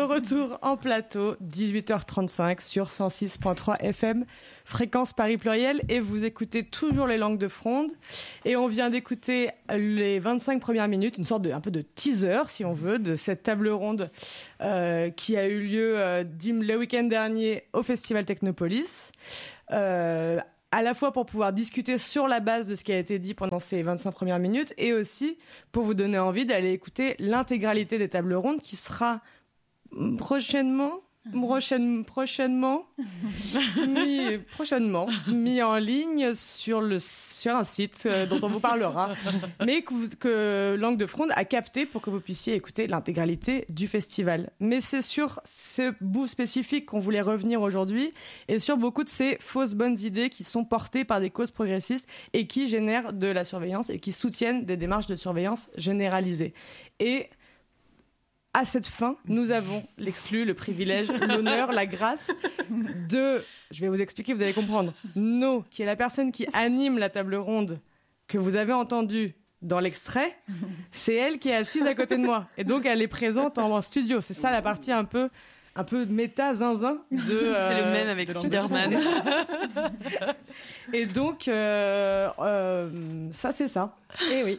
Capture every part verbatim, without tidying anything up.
retour en plateau, dix-huit heures trente-cinq sur cent six virgule trois F M, fréquence Paris Pluriel, et vous écoutez toujours les langues de fronde. Et on vient d'écouter les vingt-cinq premières minutes, une sorte de, un peu de teaser, si on veut, de cette table ronde euh, qui a eu lieu euh, le week-end dernier au Festival Technopolis. Euh, à la fois pour pouvoir discuter sur la base de ce qui a été dit pendant ces vingt-cinq premières minutes, et aussi pour vous donner envie d'aller écouter l'intégralité des tables rondes qui sera prochainement, prochaine, prochainement, mis, prochainement mis en ligne sur, le, sur un site euh, dont on vous parlera, mais que, vous, que Langue de Fronde a capté pour que vous puissiez écouter l'intégralité du festival. Mais c'est sur ce bout spécifique qu'on voulait revenir aujourd'hui, et sur beaucoup de ces fausses bonnes idées qui sont portées par des causes progressistes et qui génèrent de la surveillance et qui soutiennent des démarches de surveillance généralisées. Et à cette fin, nous avons l'exclu, le privilège, l'honneur, la grâce de, je vais vous expliquer, vous allez comprendre, No, qui est la personne qui anime la table ronde que vous avez entendue dans l'extrait, c'est elle qui est assise à côté de moi. Et donc, elle est présente en studio. C'est ça la partie un peu, un peu méta-zinzin de... Euh, c'est le même avec Spider-Man. Et donc, euh, euh, ça, c'est ça. Et oui.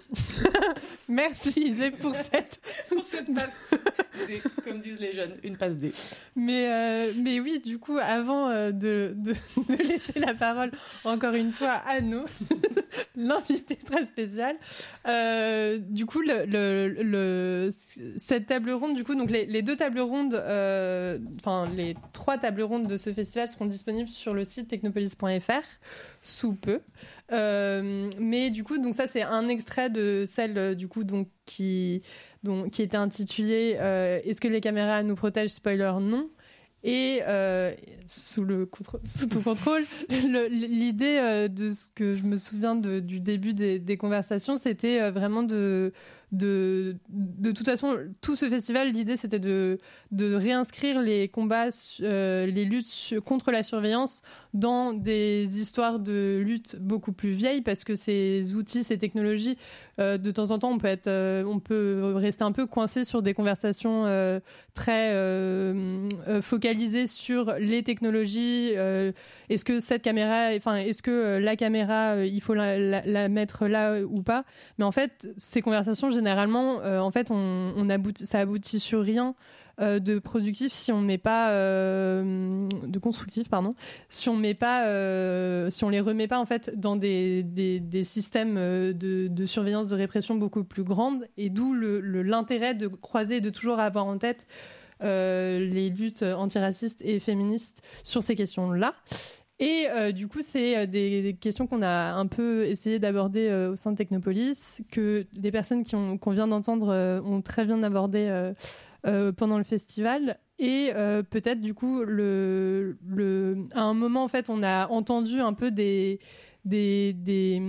Merci Isée pour cette... pour cette passe D, comme disent les jeunes, une passe D. Mais, euh, mais oui, du coup, avant euh, de, de, de laisser la parole encore une fois à No, l'invité très spécial, euh, du coup, le, le, le, cette table ronde, du coup, donc les, les deux tables rondes, euh, enfin les trois tables rondes de ce festival seront disponibles sur le site technopolis point f r sous peu. Euh, mais du coup, donc ça c'est un extrait de celle du coup donc qui donc qui était intitulée euh, Est-ce que les caméras nous protègent? Spoiler non. Et euh, sous le contrôle, sous ton contrôle, le, l'idée euh, de ce que je me souviens de, du début des, des conversations, c'était euh, vraiment de de de toute façon tout ce festival, l'idée c'était de de réinscrire les combats, euh, les luttes contre la surveillance dans des histoires de lutte beaucoup plus vieilles, parce que ces outils, ces technologies, euh, de temps en temps on peut être euh, on peut rester un peu coincé sur des conversations euh, très euh, euh, focalisées sur les technologies. Euh, est-ce que cette caméra, enfin est-ce que euh, la caméra euh, il faut la, la, la mettre là euh, ou pas? Mais en fait ces conversations généralement, euh, en fait, on, on aboutit, ça aboutit sur rien euh, de productif si on met pas euh, de constructif, pardon, si on met pas, euh, si on les remet pas en fait dans des des, des systèmes de, de surveillance, de répression beaucoup plus grandes, et d'où le, le, l'intérêt de croiser et de toujours avoir en tête euh, les luttes antiracistes et féministes sur ces questions-là. Et euh, du coup, c'est des, des questions qu'on a un peu essayé d'aborder euh, au sein de Technopolis, que les personnes qui ont, qu'on vient d'entendre euh, ont très bien abordé euh, euh, pendant le festival. Et euh, peut-être, du coup, le, le, à un moment, en fait, on a entendu un peu des... Des, des,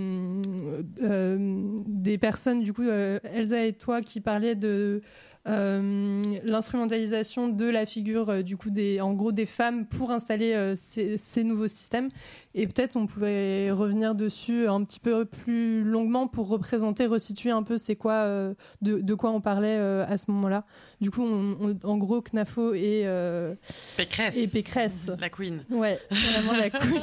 euh, des personnes, du coup, euh, Elsa et toi, qui parlaient de euh, l'instrumentalisation de la figure, euh, du coup, des, en gros, des femmes pour installer euh, ces, ces nouveaux systèmes. Et peut-être on pouvait revenir dessus un petit peu plus longuement pour représenter, resituer un peu c'est quoi, euh, de, de quoi on parlait euh, à ce moment-là. Du coup, on, on, en gros, Knafo et, euh, Pécresse. et Pécresse. La queen. Ouais, vraiment la queen.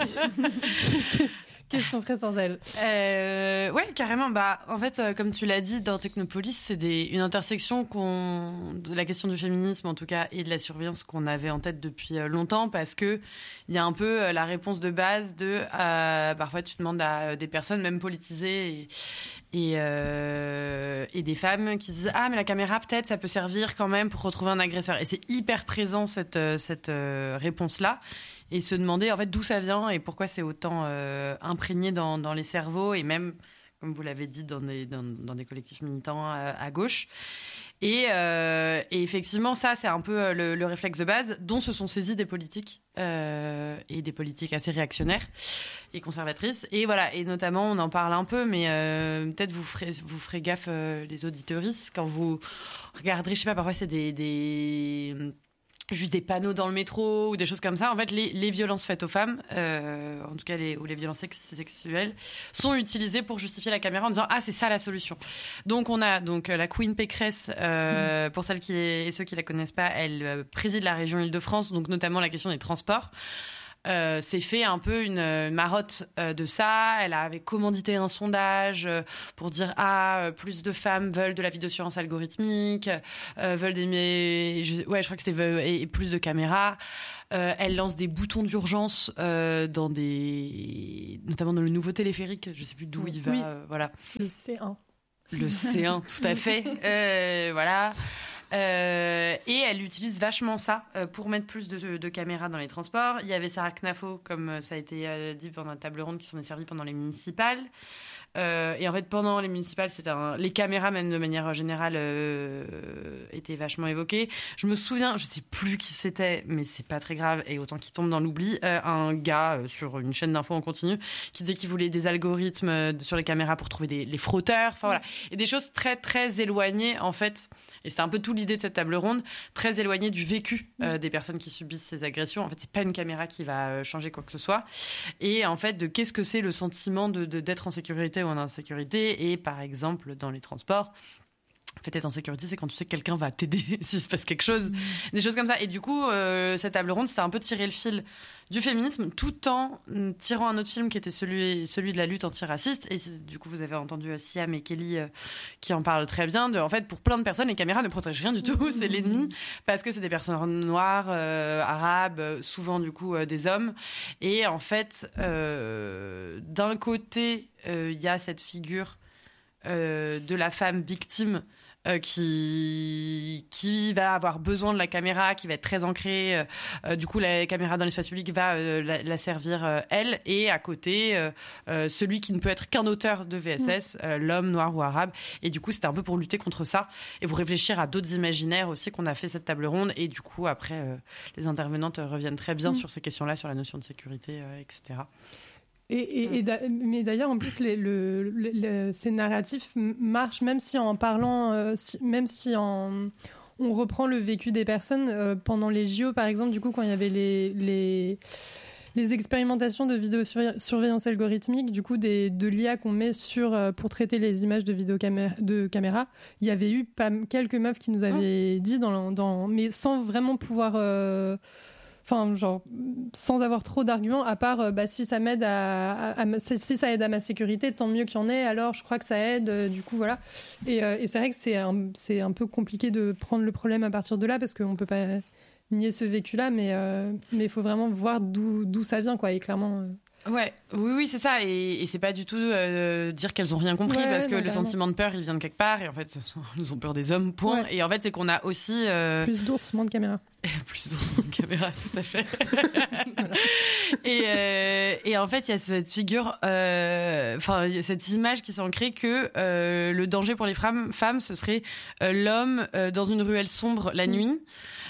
Qu'est-ce qu'on ferait sans elle? euh, Ouais, carrément. Bah, en fait, euh, comme tu l'as dit, dans Technopolis, c'est des, une intersection qu'on, de la question du féminisme, en tout cas, et de la surveillance qu'on avait en tête depuis euh, longtemps, parce que il y a un peu euh, la réponse de base de, euh, parfois, tu demandes à euh, des personnes, même politisées, et, et, euh, et des femmes qui disent ah, mais la caméra, peut-être, ça peut servir quand même pour retrouver un agresseur. Et c'est hyper présent, cette, cette euh, réponse-là. Et se demander en fait d'où ça vient et pourquoi c'est autant euh, imprégné dans, dans les cerveaux, et même, comme vous l'avez dit, dans des, dans, dans des collectifs militants à, à gauche. Et, euh, et effectivement, ça, c'est un peu le, le réflexe de base dont se sont saisis des politiques, euh, et des politiques assez réactionnaires et conservatrices. Et voilà, et notamment, on en parle un peu, mais euh, peut-être vous ferez, vous ferez gaffe, euh, les auditeuristes, quand vous regarderez, je sais pas, parfois c'est des... des juste des panneaux dans le métro ou des choses comme ça. En fait, les, les violences faites aux femmes, euh, en tout cas les, ou les violences sex- sexuelles, sont utilisées pour justifier la caméra en disant « Ah, c'est ça la solution ». Donc, on a donc la Queen Pécresse, euh, mmh. pour celles qui, et ceux qui la connaissent pas, elle euh, préside la région Île-de-France, donc notamment la question des transports. Euh, s'est fait un peu une, une marotte euh, de ça. Elle avait commandité un sondage euh, pour dire ah euh, plus de femmes veulent de la vidéosurveillance algorithmique, euh, veulent des je, ouais je crois que c'était et, et plus de caméras. Euh, elle lance des boutons d'urgence euh, dans des notamment dans le nouveau téléphérique. Je sais plus d'où il va. Oui. Euh, voilà. Le C un. Le C un, tout à fait. Euh, voilà. Euh, et elle utilise vachement ça euh, pour mettre plus de, de caméras dans les transports. Il y avait Sarah Knafo, comme ça a été euh, dit pendant la table ronde, qui s'en est servi pendant les municipales. Euh, et en fait, pendant les municipales, c'était un... les caméras, même de manière générale, euh, étaient vachement évoquées. Je me souviens, je sais plus qui c'était, mais c'est pas très grave, et autant qu'il tombe dans l'oubli, euh, un gars euh, sur une chaîne d'infos en continu qui disait qu'il voulait des algorithmes euh, sur les caméras pour trouver des, les fraudeurs. Enfin voilà, et des choses très très éloignées en fait. Et c'était un peu tout l'idée de cette table ronde, très éloignée du vécu euh, des personnes qui subissent ces agressions. En fait, c'est pas une caméra qui va euh, changer quoi que ce soit. Et en fait, de qu'est-ce que c'est le sentiment de, de d'être en sécurité ou en insécurité. Et par exemple, dans les transports, en fait, être en sécurité, c'est quand tu sais que quelqu'un va t'aider s'il se passe quelque chose, mmh. des choses comme ça. Et du coup, euh, cette table ronde, c'était un peu tirer le fil du féminisme, tout en tirant un autre film qui était celui, celui de la lutte antiraciste. Et du coup, vous avez entendu euh, Siam et Kelly euh, qui en parlent très bien. De, en fait, pour plein de personnes, les caméras ne protègent rien du tout. Mmh. C'est l'ennemi parce que c'est des personnes noires, euh, arabes, souvent du coup euh, des hommes. Et en fait, euh, d'un côté, il euh, y a cette figure euh, de la femme victime Euh, qui, qui va avoir besoin de la caméra, qui va être très ancrée. Euh, euh, du coup, la caméra dans l'espace public va euh, la, la servir, euh, elle. Et à côté, euh, euh, celui qui ne peut être qu'un auteur de V S S, euh, l'homme noir ou arabe. Et du coup, c'était un peu pour lutter contre ça et pour réfléchir à d'autres imaginaires aussi qu'on a fait cette table ronde. Et du coup, après, euh, les intervenantes reviennent très bien mmh. sur ces questions-là, sur la notion de sécurité, euh, et cetera. Et, et, et d'a- mais d'ailleurs, en plus, les, le, le, le, ces narratifs marchent même si en parlant, euh, si, même si en, on reprend le vécu des personnes. Euh, pendant les J O, par exemple, du coup, quand il y avait les, les, les expérimentations de vidéosurveillance algorithmique, du coup, des, de l'I A qu'on met sur, euh, pour traiter les images de vidéocaméra, de caméra, il y avait eu pas, quelques meufs qui nous avaient oh. dit, dans, dans, mais sans vraiment pouvoir... Euh, Enfin, genre, sans avoir trop d'arguments, à part, euh, bah, si ça m'aide à, à, à, si ça aide à ma sécurité, tant mieux qu'il y en ait, alors je crois que ça aide, euh, du coup, voilà. Et, euh, et c'est vrai que c'est un, c'est un peu compliqué de prendre le problème à partir de là, parce qu'on peut pas nier ce vécu-là, mais euh, mais il faut vraiment voir d'où, d'où ça vient, quoi, et clairement... Euh... Ouais, oui, oui, c'est ça, et, et c'est pas du tout euh, dire qu'elles ont rien compris, ouais, parce que non, le carrément. Sentiment de peur, il vient de quelque part, et en fait, elles ont peur des hommes, point. Ouais. Et en fait, c'est qu'on a aussi... Euh... Plus d'ours, moins de caméras. Plus d'ours, moins de caméras, tout à fait. Voilà. Et, euh, et en fait, il y a cette figure, enfin, euh, cette image qui s'est ancrée que euh, le danger pour les femmes, femmes ce serait euh, l'homme euh, dans une ruelle sombre la nuit. Mmh.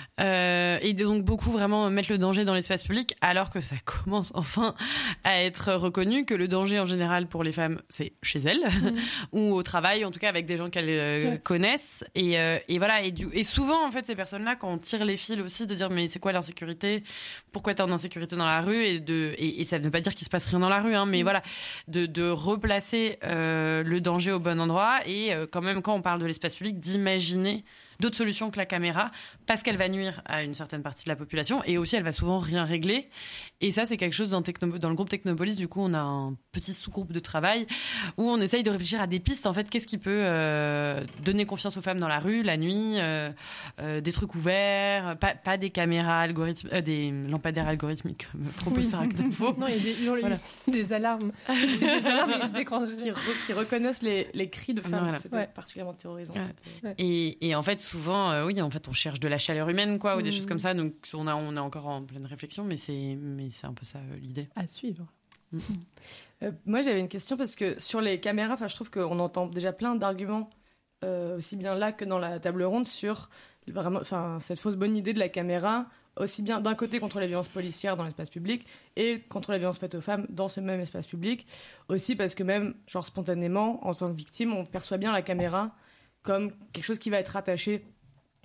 Euh, et donc beaucoup vraiment mettre le danger dans l'espace public, alors que ça commence enfin à être reconnu que le danger en général pour les femmes c'est chez elles mmh. ou au travail, en tout cas avec des gens qu'elles euh, ouais. connaissent et, euh, et voilà et, du, et souvent en fait ces personnes-là, quand on tire les fils aussi de dire mais c'est quoi l'insécurité, pourquoi t'es en insécurité dans la rue, et de et, et ça ne veut pas dire qu'il se passe rien dans la rue hein, mais mmh. voilà de, de replacer euh, le danger au bon endroit et euh, quand même quand on parle de l'espace public d'imaginer d'autres solutions que la caméra, parce qu'elle va nuire à une certaine partie de la population, et aussi elle va souvent rien régler. Et ça, c'est quelque chose dans, Techno- dans le groupe Technopolis. Du coup, on a un petit sous-groupe de travail où on essaye de réfléchir à des pistes. En fait, qu'est-ce qui peut euh, donner confiance aux femmes dans la rue, la nuit, euh, euh, des trucs ouverts, pas, pas des caméras algorithmiques, euh, des lampadaires algorithmiques, comme propose Sarah Knafo. Non, il y a des, voilà. des alarmes, des alarmes qui se déclenchent, qui, re- qui reconnaissent les, les cris de femmes. Voilà. C'était ouais. particulièrement terrorisant. Ouais. Et, et en fait, souvent, euh, oui, en fait, on cherche de la chaleur humaine, quoi, ou des mmh. choses comme ça. Donc, on a, on est encore en pleine réflexion, mais c'est, mais c'est un peu ça euh, l'idée. À suivre. Mmh. Euh, moi, j'avais une question parce que sur les caméras, enfin, je trouve qu'on entend déjà plein d'arguments, euh, aussi bien là que dans la table ronde, sur vraiment, enfin, cette fausse bonne idée de la caméra, aussi bien d'un côté contre les violences policières dans l'espace public et contre les violences faites aux femmes dans ce même espace public. Aussi parce que même, genre spontanément, en tant que victime, on perçoit bien la caméra comme quelque chose qui va être rattaché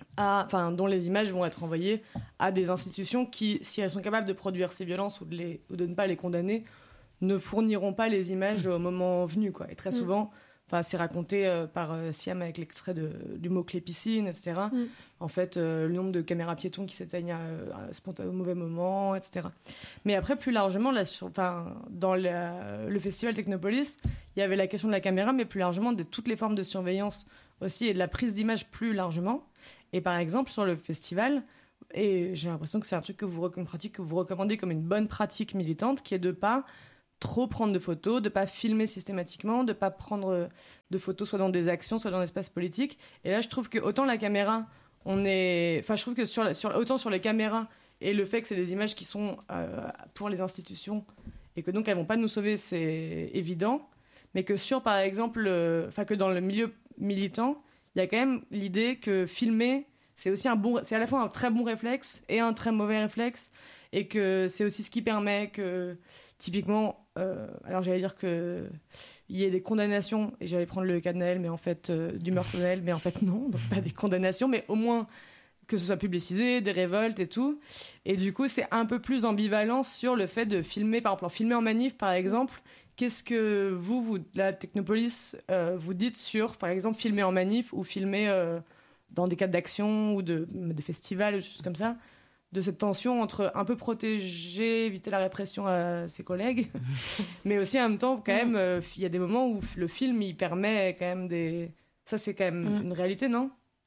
à, enfin, dont les images vont être envoyées à des institutions qui, si elles sont capables de produire ces violences ou de, les, ou de ne pas les condamner, ne fourniront pas les images au moment venu, quoi. Et très souvent, enfin, c'est raconté euh, par euh, Siam avec l'extrait de, du mot-clé piscine, et cetera. Mm. En fait, euh, le nombre de caméras piétons qui s'éteignent euh, au mauvais moment, et cetera. Mais après, plus largement, là, sur, enfin, dans la, le festival Technopolis, il y avait la question de la caméra, mais plus largement de toutes les formes de surveillance aussi et de la prise d'image plus largement. Et par exemple, sur le festival, et j'ai l'impression que c'est un truc que vous, une pratique que vous recommandez comme une bonne pratique militante, qui est de ne pas trop prendre de photos, de ne pas filmer systématiquement, de ne pas prendre de photos soit dans des actions, soit dans l'espace politique. Et là, je trouve que autant la caméra, on est... Enfin, je trouve que sur la, sur, autant sur les caméras et le fait que c'est des images qui sont euh, pour les institutions et que donc elles ne vont pas nous sauver, c'est évident. Mais que sur, par exemple, euh, enfin, que dans le milieu militant, il y a quand même l'idée que filmer, c'est aussi un bon, c'est à la fois un très bon réflexe et un très mauvais réflexe, et que c'est aussi ce qui permet que, typiquement, euh, alors j'allais dire que il y ait des condamnations, et j'allais prendre le cas de Naël, mais en fait, euh, du meurtre de Naël, mais en fait non, donc pas des condamnations, mais au moins que ce soit publicisé, des révoltes et tout. Et du coup, c'est un peu plus ambivalent sur le fait de filmer, par exemple, en filmer en manif, par exemple. Qu'est-ce que vous, vous la Technopolis, euh, vous dites sur, par exemple, filmer en manif ou filmer euh, dans des cadres d'action ou de, de festivals, des choses comme ça, de cette tension entre un peu protéger, éviter la répression à ses collègues, mais aussi en même temps, quand même, il euh, y a des moments où le film, il permet quand même des... Ça, c'est quand même mm. une réalité, non ?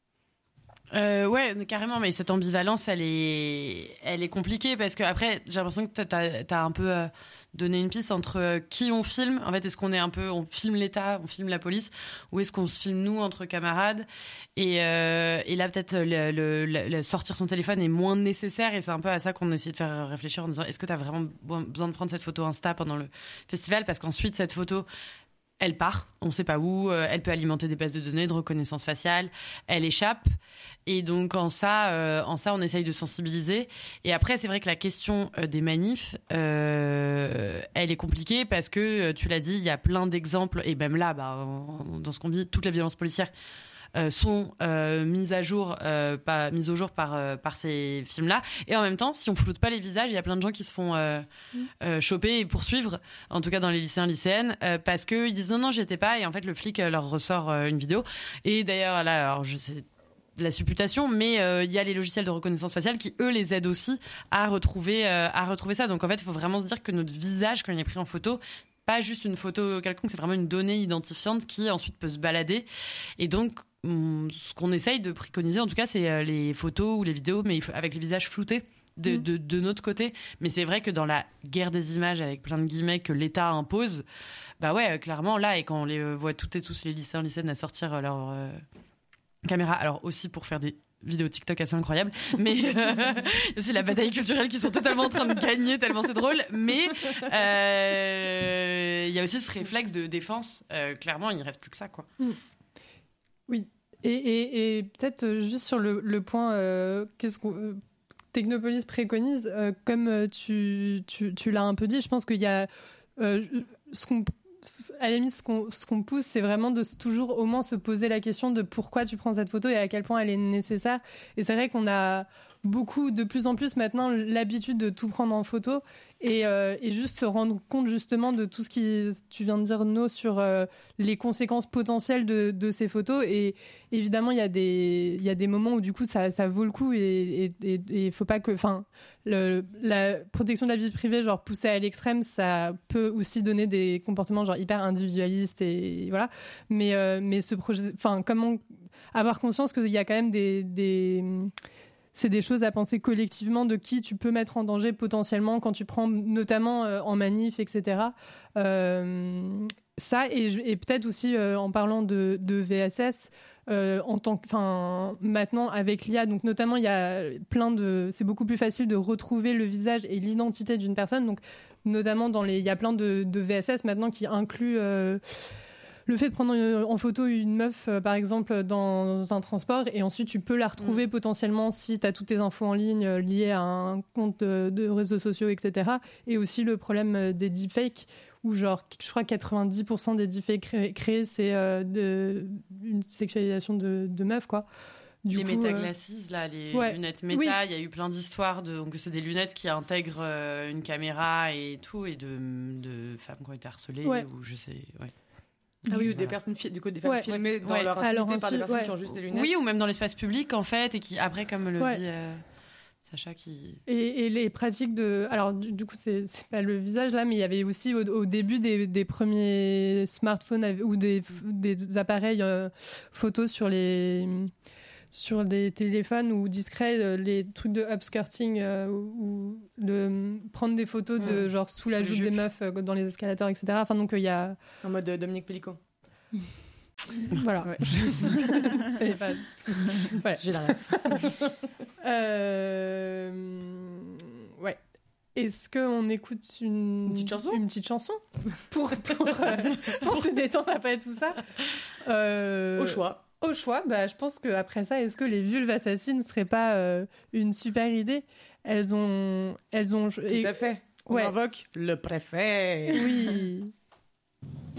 Euh, ouais, carrément, mais cette ambivalence, elle est, elle est compliquée parce que après, j'ai l'impression que t'as, t'as un peu euh, donné une piste entre euh, qui on filme. En fait, est-ce qu'on est un peu, on filme l'État, on filme la police, ou est-ce qu'on se filme nous entre camarades ? Et, euh, et là, peut-être le, le, le, le sortir son téléphone est moins nécessaire, et c'est un peu à ça qu'on essaie de faire réfléchir en disant est-ce que t'as vraiment besoin de prendre cette photo Insta pendant le festival ? Parce qu'ensuite, cette photo, elle part, on ne sait pas où, euh, elle peut alimenter des bases de données de reconnaissance faciale, elle échappe, et donc en ça, euh, en ça on essaye de sensibiliser. Et après, c'est vrai que la question euh, des manifs, euh, elle est compliquée parce que, tu l'as dit, il y a plein d'exemples, et même là, bah, en, dans ce qu'on vit, toutes les violences policières Euh, sont euh, mises à jour, euh, pas mises au jour par euh, par ces films-là. Et en même temps, si on floute pas les visages, il y a plein de gens qui se font euh, mmh. euh, choper et poursuivre, en tout cas dans les lycéens lycéennes, euh, parce que ils disent non non j'y étais pas, et en fait le flic euh, leur ressort euh, une vidéo. Et d'ailleurs là, alors je sais la supputation, mais il euh, y a les logiciels de reconnaissance faciale qui eux les aident aussi à retrouver euh, à retrouver ça. Donc en fait, il faut vraiment se dire que notre visage quand il est pris en photo, pas juste une photo quelconque, c'est vraiment une donnée identifiante qui ensuite peut se balader. Et donc ce qu'on essaye de préconiser, en tout cas, c'est les photos ou les vidéos, mais avec les visages floutés de, mmh. de, de notre côté. Mais c'est vrai que dans la guerre des images, avec plein de guillemets, que l'État impose, bah ouais, clairement, là, et quand on les voit toutes et tous, les lycéens, lycéennes, à sortir leur euh, caméra, alors aussi pour faire des vidéos TikTok assez incroyables, mais euh, aussi la bataille culturelle qui sont totalement en train de gagner tellement c'est drôle, mais il euh, y a aussi ce réflexe de défense, euh, clairement, il ne reste plus que ça, quoi. Mmh. Oui. Et, et, et peut-être juste sur le, le point, euh, qu'est-ce qu'on, euh, Technopolis préconise, euh, comme euh, tu, tu, tu l'as un peu dit, je pense qu'il y a euh, ce qu'on, à la limite, ce qu'on, ce qu'on pousse, c'est vraiment de toujours au moins se poser la question de pourquoi tu prends cette photo et à quel point elle est nécessaire. Et c'est vrai qu'on a beaucoup, de plus en plus maintenant, l'habitude de tout prendre en photo et, euh, et juste se rendre compte justement de tout ce que tu viens de dire, No, sur euh, les conséquences potentielles de, de ces photos. Et évidemment, il y a des, il y a des moments où du coup ça, ça vaut le coup et il faut pas que, enfin, la protection de la vie privée, genre poussée à l'extrême, ça peut aussi donner des comportements genre hyper individualistes et voilà. Mais euh, mais ce projet, enfin, comment avoir conscience qu'il y a quand même des, des c'est des choses à penser collectivement de qui tu peux mettre en danger potentiellement quand tu prends notamment euh, en manif, et cetera. Euh, ça, et, et peut-être aussi euh, en parlant de, de V S S, euh, en tant que, enfin, maintenant avec l'I A, donc notamment il y a plein de, c'est beaucoup plus facile de retrouver le visage et l'identité d'une personne. Donc notamment dans les, il y a plein de, de V S S maintenant qui incluent euh, le fait de prendre en photo une meuf, euh, par exemple, dans un transport, et ensuite tu peux la retrouver mmh. potentiellement si tu as toutes tes infos en ligne euh, liées à un compte de, de réseaux sociaux, et cetera. Et aussi le problème des deepfakes, où genre, je crois que quatre-vingt-dix pour cent des deepfakes créés, créés c'est euh, de, une sexualisation de, de meufs, quoi. Du les coup, métaglasses, euh... là, les ouais. lunettes méta, il oui. y a eu plein d'histoires. De... Donc, c'est des lunettes qui intègrent euh, une caméra et tout, et de, de femmes qui ont été harcelées, ouais. ou je sais... Ouais. Ah oui, ou des personnes, fi- du coup, des femmes ouais. filmées dans ouais. leur intimité Alors, par des personnes ouais. qui ont juste des lunettes. Oui, ou même dans l'espace public, en fait, et qui, après, comme le ouais. dit euh, Sacha, qui... Et, et les pratiques de... Alors, du, du coup, c'est, c'est pas le visage, là, mais il y avait aussi, au, au début des, des premiers smartphones ou des, des appareils euh, photos sur les... sur des téléphones ou discrets, les trucs de upskirting euh, ou de prendre des photos mmh. de genre sous la jupe des meufs euh, dans les escalators, et cetera. Enfin, donc il euh, y a... En mode euh, Dominique Pellicot. Voilà. Ouais. Je savais pas tout. Voilà. J'ai la rêve. euh... Ouais. Est-ce qu'on écoute une... une petite chanson, une petite chanson pour, pour, euh, pour se détendre après tout ça euh... Au choix. Au choix, bah, je pense qu'après ça, est-ce que les vulves assassines ne seraient pas euh, une super idée ? Elles ont... Elles ont... Tout à fait. On ouais. invoque le préfet. Oui.